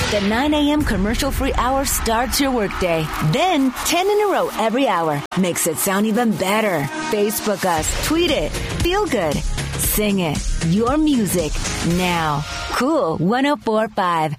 The 9 a.m. commercial-free hour starts your workday. Then 10 in a row every hour makes it sound even better. Facebook us, tweet it, feel good, sing it. Your music now. Cool 104.5.